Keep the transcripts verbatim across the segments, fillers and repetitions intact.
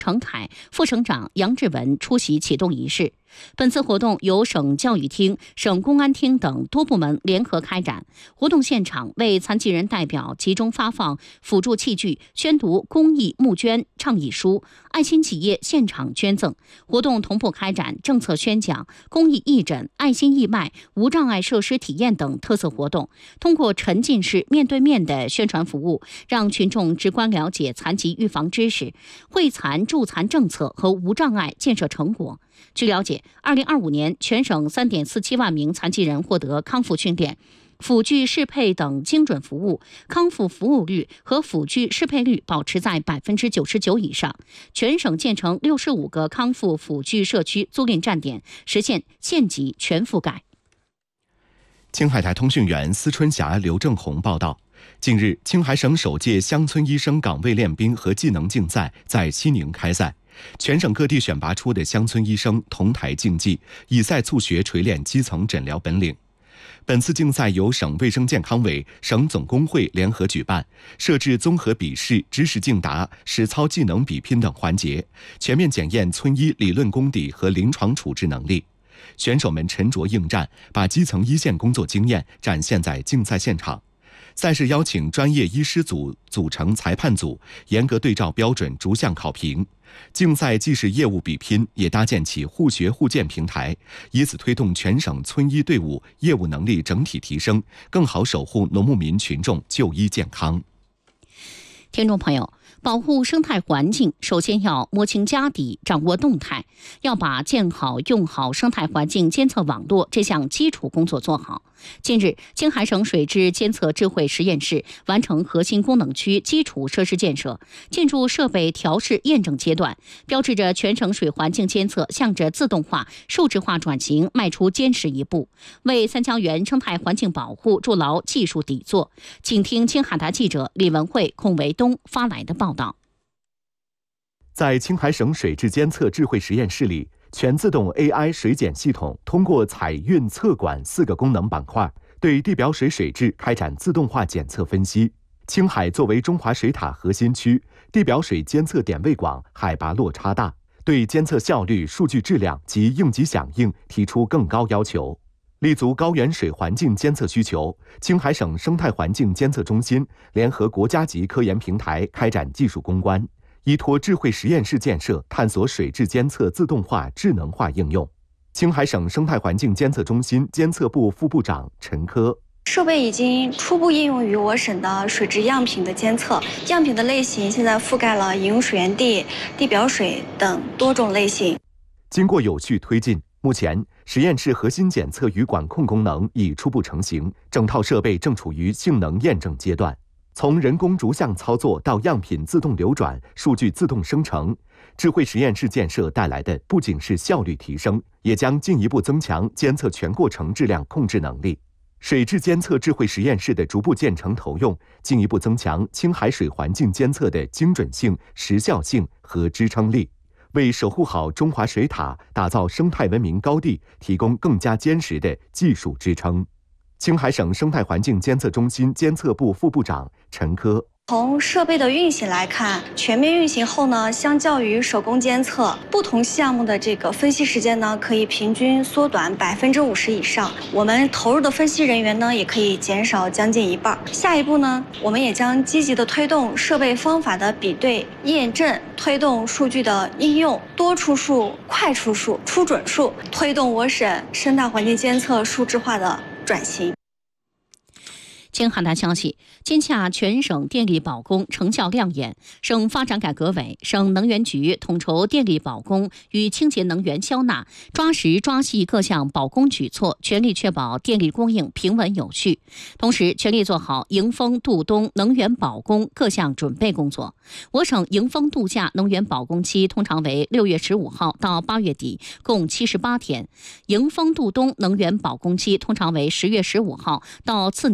程凯、副省长杨志文出席启动仪式。本次活动由省教育厅、省公安厅等多部门联合开展。活动现场为残疾人代表集中发放辅助器具，宣读公益募捐倡议书，爱心企业现场捐赠。活动同步开展政策宣讲、公益义诊、爱心义卖、无障碍设施体验等特色活动，通过沉浸式面对面的宣传服务，让群众直观了解残疾预防知识、惠残助残政策和无障碍建设成果。据了解，二零二五年全省 三点四七万名残疾人获得康复训练、辅具适配等精准服务，康复服务率和辅具适配率保持在百分之九十九以上。全省建成六十五个康复辅具社区租赁站点，实现县级全覆盖。 青海台通讯员思春霞、刘正红报道，近日，青海省首届乡村医生岗位练兵和技能竞赛在西宁开赛。全省各地选拔出的乡村医生同台竞技，以赛促学，锤炼基层诊疗本领。本次竞赛由省卫生健康委、省总工会联合举办，设置综合笔试、知识竞答、实操技能比拼等环节，全面检验村医理论功底和临床处置能力。选手们沉着应战，把基层一线工作经验展现在竞赛现场。赛事邀请专业医师组组成裁判组，严格对照标准逐项考评。竞赛既是业务比拼，也搭建起互学互鉴平台，以此推动全省村医队伍业务能力整体提升，更好守护农牧民群众就医健康。 听众朋友，保护生态环境，首先要摸清家底，掌握动态，要把建好用好生态环境监测网络这项基础工作做好。近日，青海省水质监测智慧实验室完成核心功能区基础设施建设，进入设备调试验证阶段，标志着全省水环境监测向着自动化、数字化转型迈出坚实一步，为三江源生态环境保护筑牢技术底座。请听青海台记者李文慧、孔维东发来的报道。 在青海省水质监测智慧实验室里，全自动 A I 水检系统通过采运测管四个功能板块，对地表水水质开展自动化检测分析。青海作为中华水塔核心区，地表水监测点位广，海拔落差大，对监测效率、数据质量及应急响应提出更高要求。立足高原水环境监测需求，青海省生态环境监测中心联合国家级科研平台开展技术攻关，依托智慧实验室建设，探索水质监测自动化、智能化应用。青海省生态环境监测中心监测部副部长陈科： 设备已经初步应用于我省的水质样品的监测，样品的类型现在覆盖了饮用水源地、地表水等多种类型。 经过有序推进，目前实验室核心检测与管控功能已初步成型，整套设备正处于性能验证阶段。从人工逐项操作到样品自动流转、数据自动生成，智慧实验室建设带来的不仅是效率提升，也将进一步增强监测全过程质量控制能力。水质监测智慧实验室的逐步建成投用，进一步增强青海水环境监测的精准性、时效性和支撑力，为守护好中华水塔、打造生态文明高地提供更加坚实的技术支撑。青海省生态环境监测中心监测部副部长陈科： 从设备的运行来看，全面运行后呢，相较于手工监测，不同项目的这个分析时间呢，可以平均缩短百分之五十以上。我们投入的分析人员呢，也可以减少将近一半。下一步呢，我们也将积极的推动设备方法的比对验证，推动数据的应用，多出数、快出数、出准数，推动我省生态环境监测数字化的转型。 经海台消息，今夏全省电力保供成效亮眼，省发展改革委、省能源局统筹电力保供与清洁能源消纳，抓实抓细各项保供举措，全力确保电力供应平稳有序。同时，全力做好迎风度冬能源保供各项准备工作。我省迎风度夏能源保供期通常为六月十五号到八月底，共七十八天；迎风度冬能源保供期通常为十月十五号到次年四月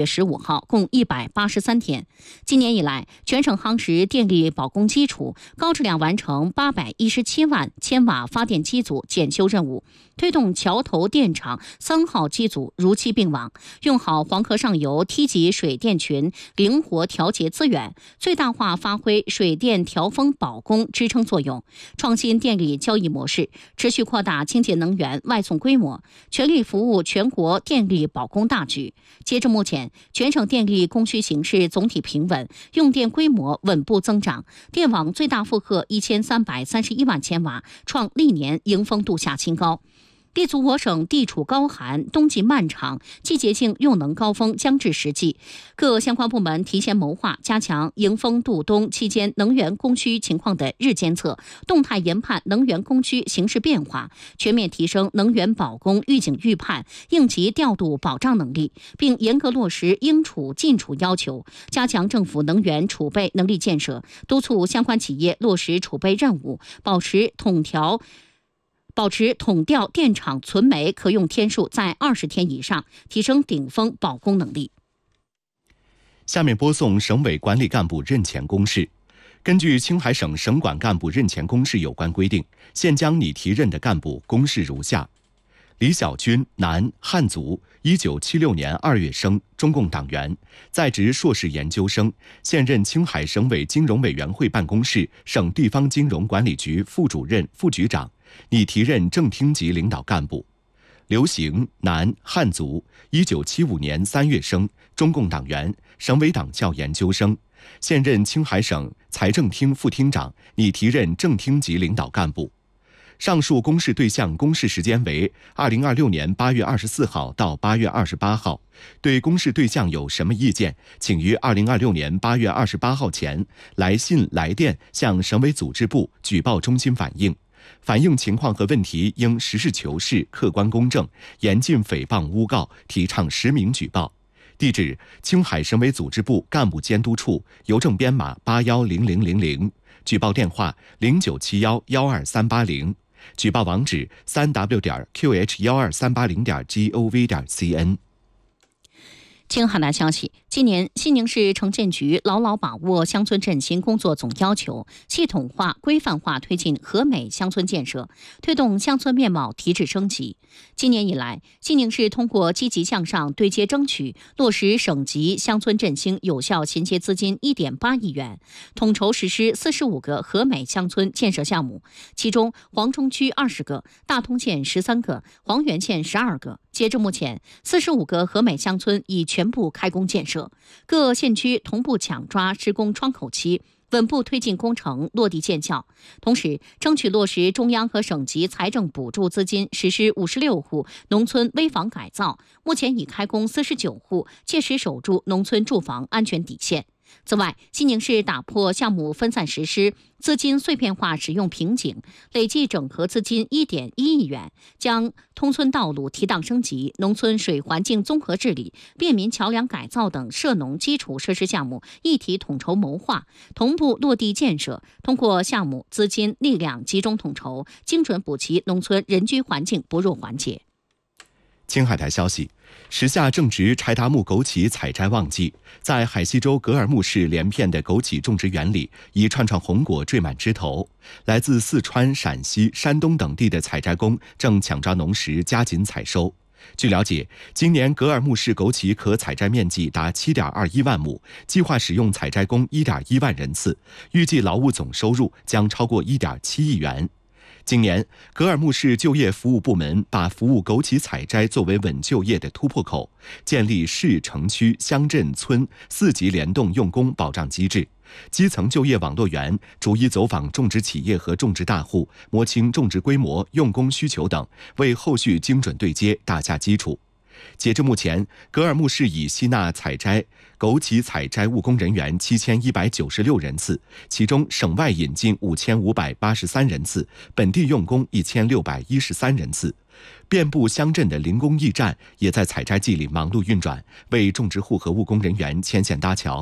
月十五号，共一百八十三天。今年以来，全省夯实电力保供基础，高质量完成八百一十七万千瓦发电机组检修任务，推动桥头电厂三号机组如期并网，用好黄河上游梯级水电群灵活调节资源，最大化发挥水电调峰保供支撑作用，创新电力交易模式，持续扩大清洁能源外送规模，全力服务全国电力保供大局。截至目前，全省电力供需形势总体平稳，用电规模稳步增长，电网最大负荷一千三百三十一万千瓦，创历年迎峰度夏新高。立足我省地处高寒、冬季漫长，季节性用能高峰将至时际，各相关部门提前谋划，加强迎峰度冬期间能源供需情况的日监测，动态研判能源供需形势变化，全面提升能源保供预警预判、应急调度保障能力，并严格落实应储尽储要求，加强政府能源储备能力建设，督促相关企业落实储备任务，保持统调。保持统调电厂存煤可用天数在二十天以上，提升顶峰保供能力。 下面播送省委管理干部任前公示。根据青海省省管干部任前公示有关规定，现将拟提任的干部公示如下：李小军，男，汉族，一九七六年二月生，中共党员，在职硕士研究生，现任青海省委金融委员会办公室省地方金融管理局副主任、副局长，拟提任正厅级领导干部。刘行，男，汉族，一九七五年三月生，中共党员，省委党校研究生，现任青海省财政厅副厅长，拟提任正厅级领导干部。上述公示对象公示时间为二零二六年八月二十四号到八月二十八号。对公示对象有什么意见，请于二零二六年八月二十八号前来信来电向省委组织部举报中心反映。反映情况和问题应实事求是、客观公正，严禁诽谤诬告，提倡实名举报。地址：青海省委组织部干部监督处，邮政编码八幺零零零零，举报电话零九七幺幺二三八零。举报网址：三 w 点 q h 幺二三八零点 g o v 点 c n。 青海南消息，今年西宁市城建局牢牢把握乡村振兴工作总要求，系统化、规范化推进和美乡村建设，推动乡村面貌提质升级。今年以来，西宁市通过积极向上对接争取，落实省级乡村振兴有效衔接资金一点八亿元，统筹实施四十五个和美乡村建设项目，其中黄忠区二十个，大通县十三个，黄原县十二个。截至目前，四十五个和美乡村已全部开工建设，各县区同步抢抓施工窗口期，稳步推进工程落地见效。同时，争取落实中央和省级财政补助资金，实施五十六户农村危房改造，目前已开工四十九户，切实守住农村住房安全底线。此外，西宁市打破项目分散实施、资金碎片化使用瓶颈，累计整合资金一点一亿元，将通村道路提档升级、农村水环境综合治理、便民桥梁改造等涉农基础设施项目一体统筹谋划，同步落地建设，通过项目、资金、力量集中统筹，精准补齐农村人居环境薄弱环节。 青海台消息，时下正值柴达木枸杞采摘旺季，在海西州格尔木市连片的枸杞种植园里，一串串红果缀满枝头。来自四川、陕西、山东等地的采摘工正抢抓农时，加紧采收。据了解，今年格尔木市枸杞可采摘面积达 七点二一万亩，计划使用采摘工 一点一万人次，预计劳务总收入将超过 一点七亿元。今年，格尔木市就业服务部门把服务枸杞采摘作为稳就业的突破口，建立市、城区、乡镇、村四级联动用工保障机制。基层就业网络员逐一走访种植企业和种植大户，摸清种植规模、用工需求等，为后续精准对接打下基础。截至目前，格尔木市已吸纳采摘枸杞采摘务工人员七千一百九十六人次，其中省外引进五千五百八十三人次，本地用工一千六百一十三人次。遍布乡镇的零工驿站也在采摘季里忙碌运转，为种植户和务工人员牵线搭桥。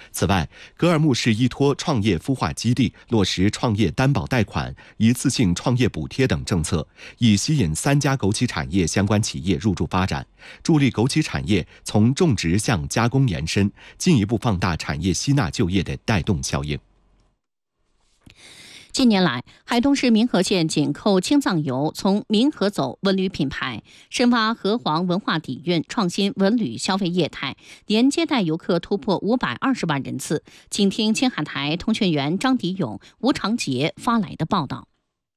此外，格尔木市依托创业孵化基地，落实创业担保贷款、一次性创业补贴等政策，以吸引三家枸杞产业相关企业入驻发展，助力枸杞产业从种植向加工延伸，进一步放大产业吸纳就业的带动效应。 近年来，海东市民和县紧扣青藏游，从民和走文旅品牌，深挖河湟文化底蕴，创新文旅消费业态，年接待游客突破五百二十万人次。请听青海台通讯员张迪勇、吴长杰发来的报道。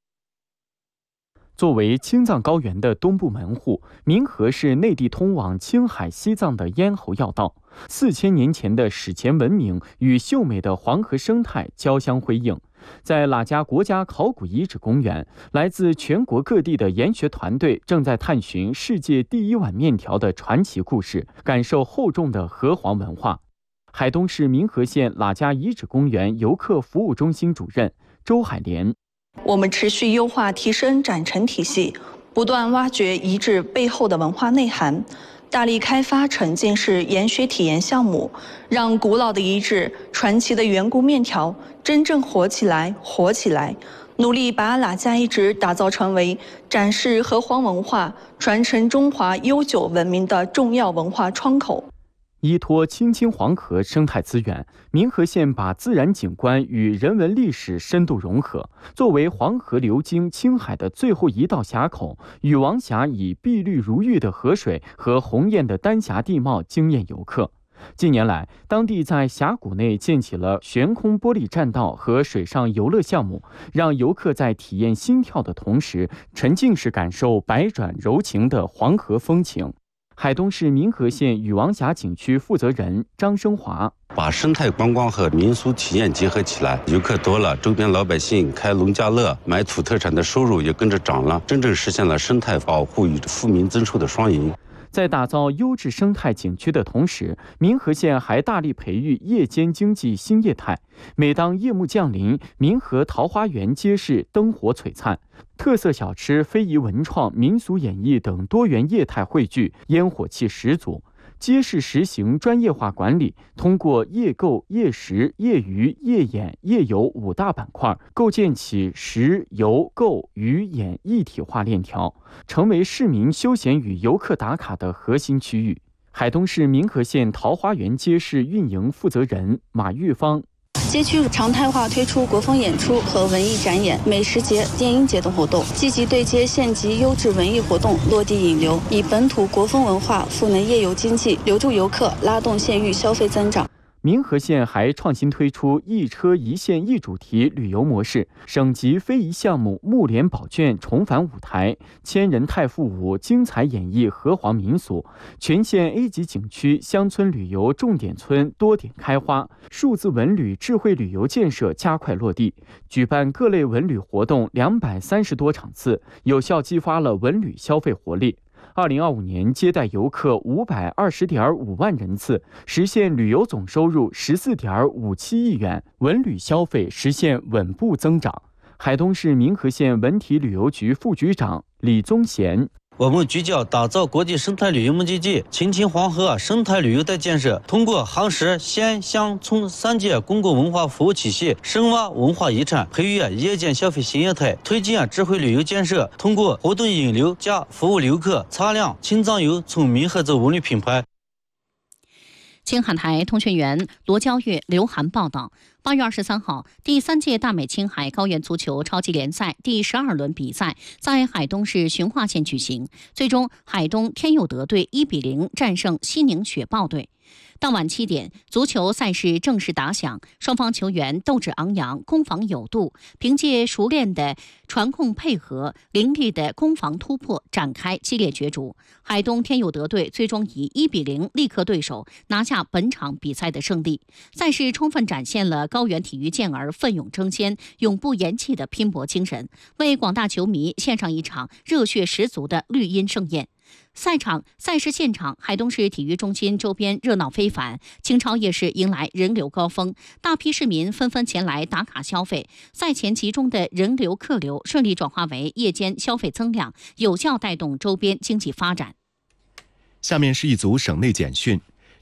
作为青藏高原的东部门户，民和是内地通往青海、西藏的咽喉要道。四千年前的史前文明与秀美的黄河生态交相辉映。在喇家国家考古遗址公园，来自全国各地的研学团队正在探寻世界第一碗面条的传奇故事，感受厚重的河湟文化。海东市民和县喇家遗址公园游客服务中心主任周海莲： 我们持续优化提升展陈体系，不断挖掘遗址背后的文化内涵，大力开发沉浸式研学体验项目，让古老的遗址、传奇的圆咕面条真正活起来、活起来。努力把喇家遗址打造成为展示河湟文化、传承中华悠久文明的重要文化窗口。 依托青青黄河生态资源，民和县把自然景观与人文历史深度融合。作为黄河流经青海的最后一道峡口，禹王峡以碧绿如玉的河水和红艳的丹霞地貌惊艳游客。近年来，当地在峡谷内建起了悬空玻璃栈道和水上游乐项目，让游客在体验心跳的同时，沉浸式感受百转柔情的黄河风情。海东市民和县禹王峡景区负责人张生华： 把生态观光和民俗体验结合起来，游客多了，周边老百姓开农家乐、买土特产的收入也跟着涨了，真正实现了生态保护与富民增收的双赢。 在打造优质生态景区的同时，民和县还大力培育夜间经济新业态。每当夜幕降临，民和桃花源街市灯火璀璨，特色小吃、非遗文创、民俗演绎等多元业态汇聚，烟火气十足。街市实行专业化管理，通过夜购、夜食、夜娱、夜演、夜游五大板块，构建起食、游、购、娱、演一体化链条，成为市民休闲与游客打卡的核心区域。海东市民和县桃花源街市运营负责人马玉芳： 街区常态化推出国风演出和文艺展演、美食节、电音节等活动，积极对接县级优质文艺活动，落地引流，以本土国风文化赋能夜游经济，留住游客，拉动县域消费增长。 民和县还创新推出一车一县一主题旅游模式，省级非遗项目木莲宝卷重返舞台，千人太傅舞精彩演绎河湟民俗，全县 A 级景区乡村旅游重点村多点开花，数字文旅智慧旅游建设加快落地，举办各类文旅活动两百三十多场次，有效激发了文旅消费活力。二零二五年接待游客五百二十点五万人次，实现旅游总收入十四点五七亿元，文旅消费实现稳步增长。海东市民和县文体旅游局副局长李宗贤： 我们聚焦打造国际生态旅游目的地青青黄河生态旅游带建设，通过杭市县乡村三界公共文化服务体系，深挖文化遗产，培育夜间消费新业态，推进智慧旅游建设，通过活动引流加服务游客，擦亮青藏游从民和走文旅品牌。 青海台通讯员罗娇月、刘涵报道。八月二十三号，第三届大美青海高原足球超级联赛第十二轮比赛在海东市循化县举行，最终海东天佑德队一比零战胜西宁雪豹队。当晚七点，足球赛事正式打响，双方球员斗志昂扬，攻防有度，凭借熟练的传控配合、凌厉的攻防突破，展开激烈角逐。海东天佑德队最终以一比零力克对手，拿下本场比赛的胜利。赛事充分展现了高原体育健儿奋勇争先、永不言弃的拼搏精神，为广大球迷献上一场热血十足的绿茵盛宴。赛场赛事现场，海东市体育中心周边热闹非凡，清超夜市迎来人流高峰，大批市民纷纷前来打卡消费。赛前集中的人流客流顺利转化为夜间消费增量，有效带动周边经济发展。 下面是一组省内简讯。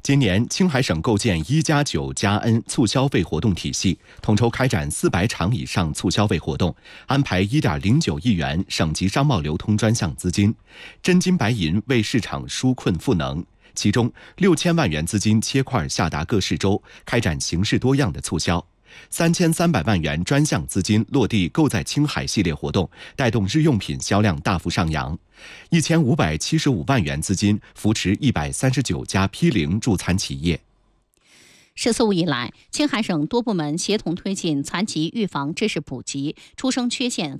今年，青海省构建“一加九加 N” 促消费活动体系，统筹开展四百场以上促消费活动，安排一点零九亿元省级商贸流通专项资金，真金白银为市场纾困赋能。其中，六千万元资金切块下达各市州，开展形式多样的促销。三千三百万元专项资金落地购在青海系列活动，带动日用品销量大幅上扬。一千五百七十五万元资金扶持一百三十九家批零助残企业。 十四五以来，青海省多部门协同推进残疾预防知识普及、出生缺陷